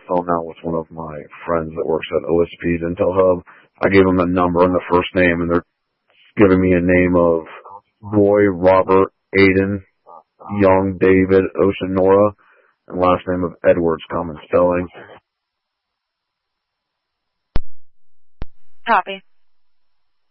phone now with one of my friends that works at OSP's Intel Hub. I gave them the number and the first name, and they're giving me a name of Roy Robert Aiden Young David Ocean Nora, and last name of Edwards, common spelling. Copy.